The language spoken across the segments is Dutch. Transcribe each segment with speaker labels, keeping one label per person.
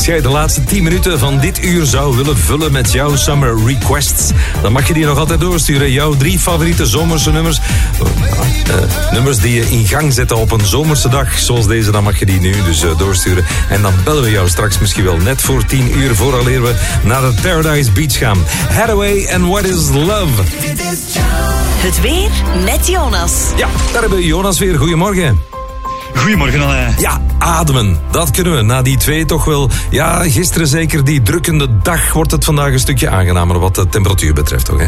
Speaker 1: Als jij de laatste 10 minuten van dit uur zou willen vullen met jouw summer requests, dan mag je die nog altijd doorsturen. Jouw 3 favoriete zomerse nummers. Nummers die je in gang zetten op een zomerse dag zoals deze, dan mag je die nu dus doorsturen. En dan bellen we jou straks misschien wel net voor 10 uur vooraleer we naar het Paradise Beach gaan. Hathaway and What is Love.
Speaker 2: Het weer met Jonas.
Speaker 1: Ja, daar hebben we Jonas weer. Goedemorgen.
Speaker 3: Goedemorgen Alain.
Speaker 1: Ja, ademen. Dat kunnen we. Na die 2 toch wel. Ja, gisteren zeker die drukkende dag wordt het vandaag een stukje aangenamer wat de temperatuur betreft, toch hè?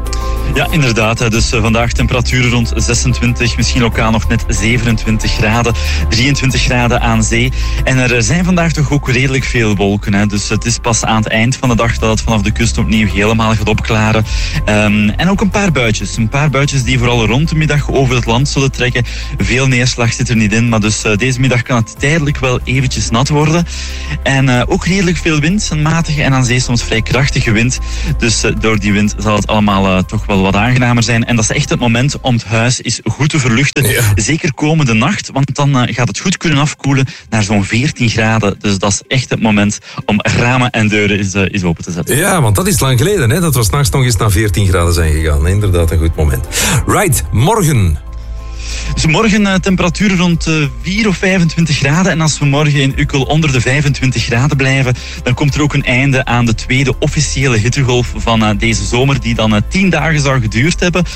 Speaker 3: Ja, inderdaad. Dus vandaag temperaturen rond 26, misschien lokaal nog net 27 graden. 23 graden aan zee. En er zijn vandaag toch ook redelijk veel wolken. Dus het is pas aan het eind van de dag dat het vanaf de kust opnieuw helemaal gaat opklaren. En ook een paar buitjes. Een paar buitjes die vooral rond de middag over het land zullen trekken. Veel neerslag zit er niet in, maar dus deze middag kan het tijdelijk wel eventjes nat worden. En ook redelijk veel wind. Een matige en aan zee soms vrij krachtige wind. Dus door die wind zal het allemaal toch wel wat aangenamer zijn. En dat is echt het moment om het huis eens goed te verluchten. Ja. Zeker komende nacht, want dan gaat het goed kunnen afkoelen naar zo'n 14 graden. Dus dat is echt het moment om ramen en deuren eens open te zetten.
Speaker 1: Ja, want dat is lang geleden, hè? Dat we 's nachts nog eens naar 14 graden zijn gegaan. Inderdaad, een goed moment. Right, morgen.
Speaker 3: Dus morgen temperaturen rond 4 of 25 graden. En als we morgen in Ukkel onder de 25 graden blijven, dan komt er ook een einde aan de tweede officiële hittegolf van deze zomer, die dan 10 dagen zou geduurd hebben.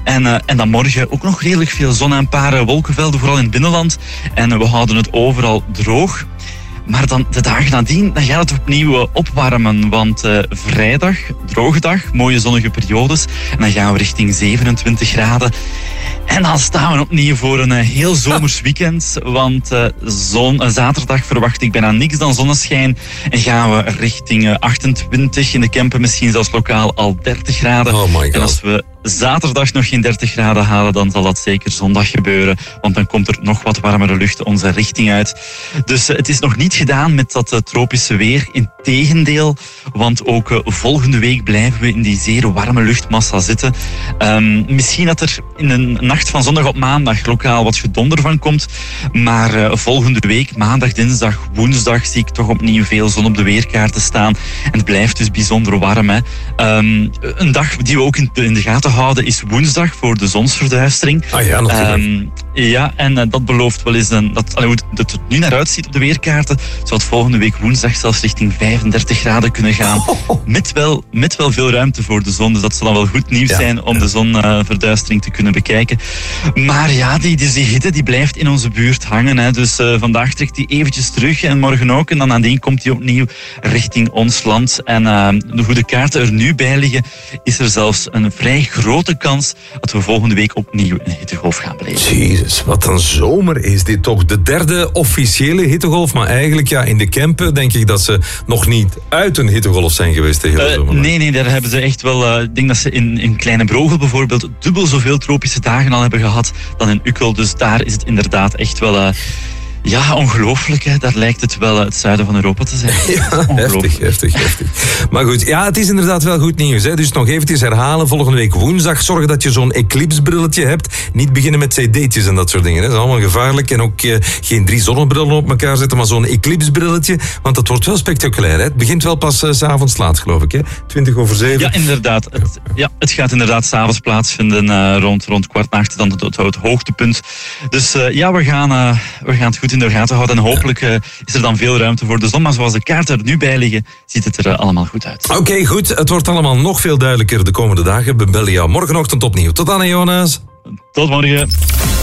Speaker 3: En dan morgen ook nog redelijk veel zon en een paar wolkenvelden, vooral in het binnenland. En we houden het overal droog. Maar dan de dagen nadien, dan gaat het opnieuw opwarmen. Want vrijdag, droge dag, mooie zonnige periodes. En dan gaan we richting 27 graden. En dan staan we opnieuw voor een heel zomers weekend. Want zaterdag verwacht ik bijna niks dan zonneschijn. En gaan we richting 28 in de Kempen, misschien zelfs lokaal al 30 graden.
Speaker 1: Oh my God.
Speaker 3: En als we zaterdag nog geen 30 graden halen, dan zal dat zeker zondag gebeuren. Want dan komt er nog wat warmere lucht onze richting uit. Dus het is nog niet gedaan met dat tropische weer. Integendeel, want ook volgende week blijven we in die zeer warme luchtmassa zitten. Misschien dat er in de nacht van zondag op maandag lokaal wat gedonder van komt. Maar volgende week, maandag, dinsdag, woensdag, zie ik toch opnieuw veel zon op de weerkaarten staan. En het blijft dus bijzonder warm. Hè. Een dag die we ook in de gaten houden is woensdag voor de zonsverduistering.
Speaker 1: Ah ja, natuurlijk.
Speaker 3: Ja, en dat belooft wel eens hoe het er nu naar uitziet op de weerkaarten, zou het volgende week woensdag zelfs richting 35 graden kunnen gaan. Met wel veel ruimte voor de zon. Dus dat zal dan wel goed nieuws zijn om de zonverduistering te kunnen bekijken. Maar ja, die hitte die blijft in onze buurt hangen. Hè. Dus vandaag trekt die eventjes terug en morgen ook. En dan nadien komt die opnieuw richting ons land. En hoe de kaarten er nu bij liggen, is er zelfs een vrij grote kans dat we volgende week opnieuw een hittegolf gaan beleven.
Speaker 1: Jezus, wat een zomer is dit toch. De derde officiële hittegolf, maar eigenlijk in de Kempen denk ik dat ze nog niet uit een hittegolf zijn geweest de hele zomer.
Speaker 3: Nee, daar hebben ze echt wel... Ik denk dat ze in Kleine Brogel bijvoorbeeld dubbel zoveel tropische dagen al hebben gehad dan in Ukkel. Dus daar is het inderdaad echt wel... ongelooflijk. Hè? Daar lijkt het wel het zuiden van Europa te zijn.
Speaker 1: Ja, heftig. Maar goed, het is inderdaad wel goed nieuws. Hè? Dus nog eventjes herhalen. Volgende week woensdag zorgen dat je zo'n eclipse-brilletje hebt. Niet beginnen met cd'tjes en dat soort dingen. Hè? Dat is allemaal gevaarlijk. En ook geen 3 zonnebrillen op elkaar zetten, maar zo'n eclipse-brilletje. Want dat wordt wel spectaculair. Hè? Het begint wel pas 's avonds laat, geloof ik. Hè? 20:07.
Speaker 3: Ja, inderdaad. Het gaat inderdaad 's avonds plaatsvinden rond 7:15. Dan het hoogtepunt. Dus we gaan het goed in de gaten houden. En hopelijk is er dan veel ruimte voor de zon. Maar zoals de kaarten er nu bij liggen, ziet het er allemaal goed uit.
Speaker 1: Oké, goed. Het wordt allemaal nog veel duidelijker de komende dagen. We bellen jou morgenochtend opnieuw. Tot dan, Jonas.
Speaker 3: Tot morgen.